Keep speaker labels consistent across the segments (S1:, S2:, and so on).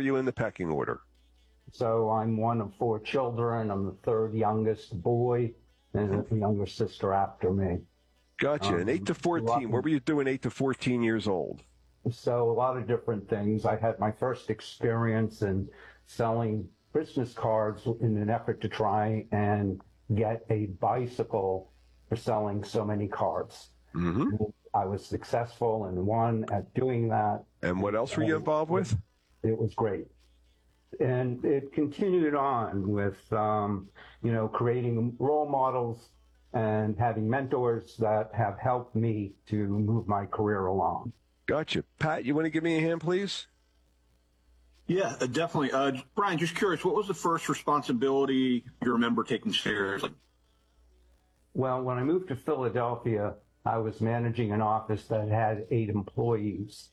S1: you in the pecking order?
S2: So I'm one of 4 children. I'm the 3rd youngest boy, and a younger sister after me.
S1: Gotcha. And 8 to 14, what were you doing 8 to 14 years old?
S2: So a lot of different things. I had my first experience in selling business cards in an effort to try and get a bicycle for selling so many cards.
S1: Mm-hmm.
S2: I was successful and won at doing that.
S1: And what else were you involved with?
S2: It was great. And it continued on with, creating role models and having mentors that have helped me to move my career along.
S1: Gotcha. Pat, you want to give me a hand, please?
S3: Yeah, definitely. Brian, just curious, what was the first responsibility you remember taking seriously?
S2: Well, when I moved to Philadelphia, I was managing an office that had 8 employees.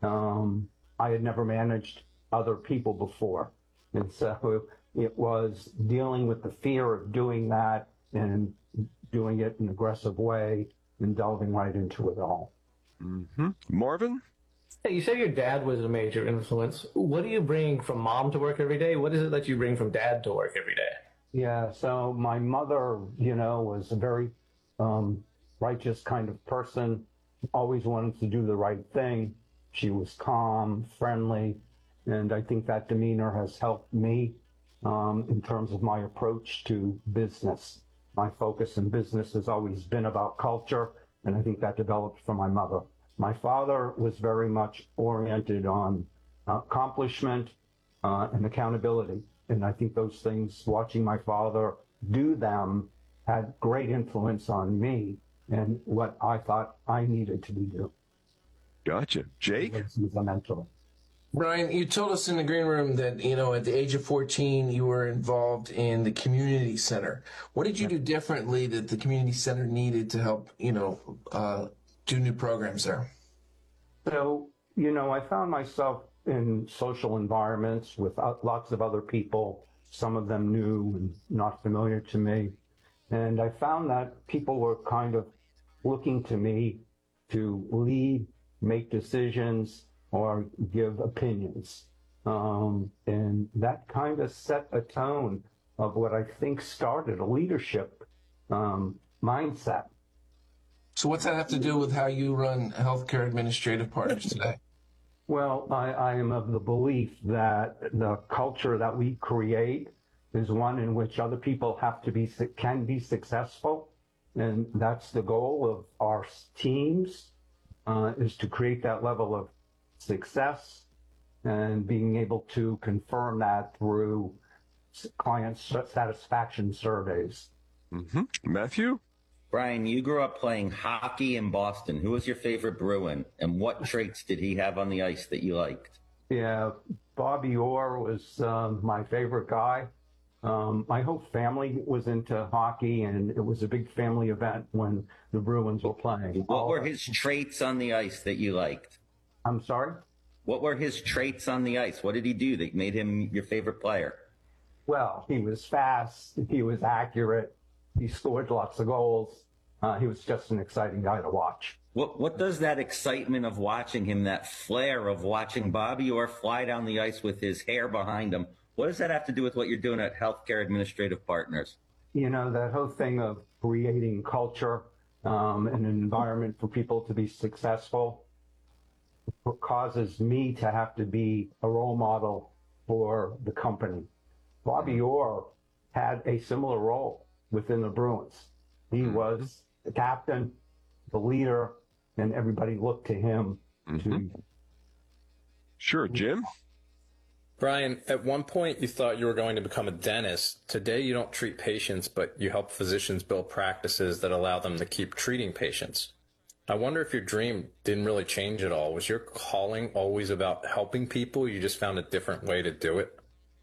S2: I had never managed other people before. And so it was dealing with the fear of doing that and doing it in an aggressive way and delving right into it all.
S1: Mm-hmm. Marvin?
S4: Hey, you say your dad was a major influence. What do you bring from mom to work every day? What is it that you bring from dad to work every day?
S2: Yeah, so my mother, was a very righteous kind of person, always wanted to do the right thing. She was calm, friendly, and I think that demeanor has helped me in terms of my approach to business. My focus in business has always been about culture, and I think that developed from my mother. My father was very much oriented on accomplishment and accountability. And I think those things, watching my father do them, had great influence on me and what I thought I needed to be doing.
S1: Gotcha. Jake?
S2: He's a mentor.
S5: Brian, you told us in the green room that, at the age of 14, you were involved in the community center. What did you do differently that the community center needed to help, do new programs there?
S2: So, I found myself in social environments with lots of other people, some of them new and not familiar to me. And I found that people were kind of looking to me to lead, make decisions, or give opinions. And that kind of set a tone of what I think started a leadership mindset.
S5: So what's that have to do with how you run Healthcare Administrative Partners today?
S2: Well, I am of the belief that the culture that we create is one in which other people can be successful. And that's the goal of our teams, is to create that level of success and being able to confirm that through client satisfaction surveys.
S1: Mm-hmm. Matthew?
S6: Brian, you grew up playing hockey in Boston. Who was your favorite Bruin, and what traits did he have on the ice that you liked?
S2: Yeah, Bobby Orr was my favorite guy. My whole family was into hockey, and it was a big family event when the Bruins were playing.
S6: What were his traits on the ice that you liked?
S2: I'm sorry?
S6: What were his traits on the ice? What did he do that made him your favorite player?
S2: Well, he was fast. He was accurate. He scored lots of goals. He was just an exciting guy to watch.
S6: What does that excitement of watching him, that flair of watching Bobby Orr fly down the ice with his hair behind him, what does that have to do with what you're doing at Healthcare Administrative Partners?
S2: That whole thing of creating culture and an environment for people to be successful causes me to have to be a role model for the company. Bobby Orr had a similar role within the Bruins. He was the captain, the leader, and everybody looked to him.
S1: Sure, Jim?
S7: Brian, at one point you thought you were going to become a dentist. Today you don't treat patients, but you help physicians build practices that allow them to keep treating patients. I wonder if your dream didn't really change at all. Was your calling always about helping people? You just found a different way to do it?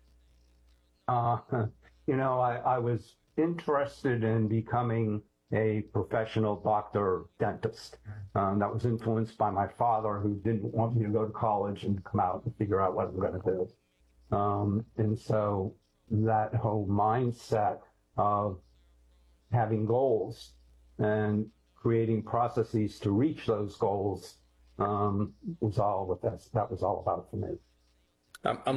S2: I was interested in becoming a professional doctor dentist. That was influenced by my father, who didn't want me to go to college and come out and figure out what I'm going to do. And so that whole mindset of having goals and creating processes to reach those goals was all what that was all about for me.
S7: I'm